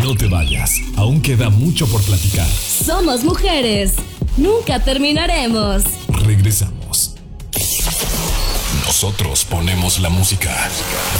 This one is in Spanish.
No te vayas, aún queda mucho por platicar. Somos mujeres, nunca terminaremos. Regresamos. Nosotros ponemos la música.